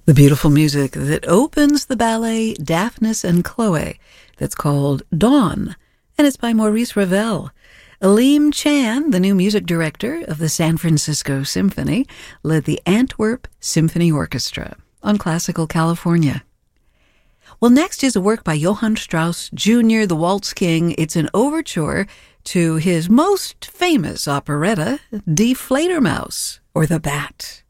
The beautiful music that opens the ballet Daphnis and Chloe that's called Dawn, and it's by Maurice Ravel. Aleem Chan, the new music director of the San Francisco Symphony, led the Antwerp Symphony Orchestra on Classical California. Well, next is a work by Johann Strauss Jr., the Waltz King. It's an overture to his most famous operetta, Die Fledermaus, or The Bat.